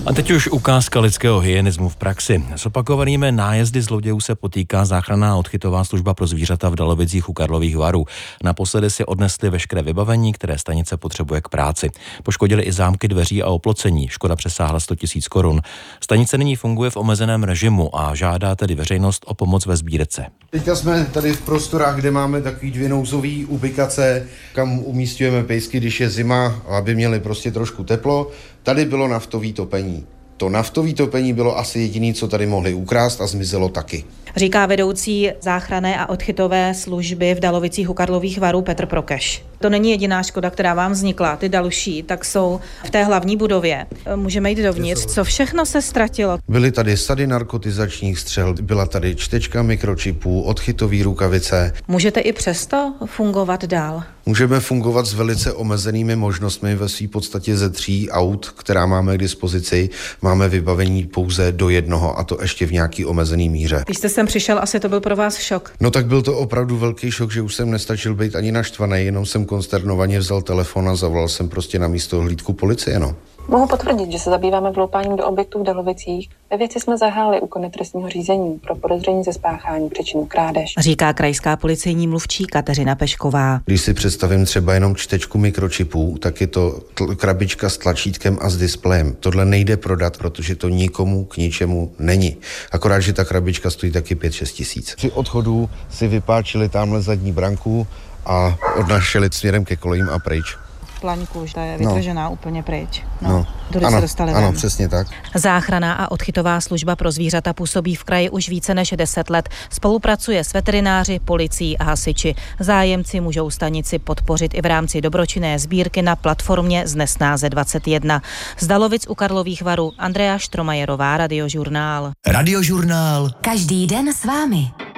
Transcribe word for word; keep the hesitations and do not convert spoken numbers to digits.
A teď už ukázka lidského hygienismu v praxi. S opakovanými nájezdy zlodějů se potýká záchranná odchytová služba pro zvířata v Dalovicích u Karlových Varů. Naposledy si odnesli veškeré vybavení, které stanice potřebuje k práci. Poškodili i zámky dveří a oplocení. Škoda přesáhla sto tisíc korun. Stanice nyní funguje v omezeném režimu a žádá tedy veřejnost o pomoc ve sbírce. Teďka jsme tady v prostorách, kde máme takový dvě nouzové ubikace, kam umístujeme pejsky, když je zima, aby měli prostě trošku teplo. Tady bylo naftové topení. To naftové topení bylo asi jediné, co tady mohli ukrást a zmizelo taky. Říká vedoucí záchranné a odchytové služby v Dalovicích u Karlových Varů Petr Prokeš. To není jediná škoda, která vám vznikla. Ty další tak jsou v té hlavní budově. Můžeme jít dovnitř. Co všechno se ztratilo? Byly tady sady narkotizačních střel, byla tady čtečka mikročipů, odchytové rukavice. Můžete i přesto fungovat dál? Můžeme fungovat s velice omezenými možnostmi ve své podstatě ze tří aut, která máme k dispozici. Máme vybavení pouze do jednoho a to ještě v nějaký omezený míře. Když jste sem přišel, asi to byl pro vás šok. No tak byl to opravdu velký šok, že už jsem nestačil být ani naštvaný, jenom jsem konsternovaně vzal telefon a zavolal jsem prostě na místo hlídku policie, no. Mohu potvrdit, že se zabýváme vloupáním do objektů v Dalovicích. Ve věci jsme zahájili úkony trestního řízení pro podezření ze spáchání přečinu krádež. Říká krajská policejní mluvčí Kateřina Pešková. Když si představím třeba jenom čtečku mikročipů, tak je to tl- krabička s tlačítkem a s displejem. Tohle nejde prodat, protože to nikomu k ničemu není. Akorát, že ta krabička stojí taky pět šest tisíc. Při odchodu si vypáčili tamhle zadní branku a odnášeli směrem ke kolejím a pryč. Plaňku, že ta je vytržená no. úplně pryč. No, no. Tudy Ano, se dostali ano, ven. přesně tak. Záchranná a odchytová služba pro zvířata působí v kraji už více než deset let. Spolupracuje s veterináři, policií a hasiči. Zájemci můžou stanici podpořit i v rámci dobročinné sbírky na platformě Znesnáze dvacet jedna. Z Dalovic u Karlových Varů Andrea Štromajerová, Radiožurnál. Radiožurnál. Každý den s vámi.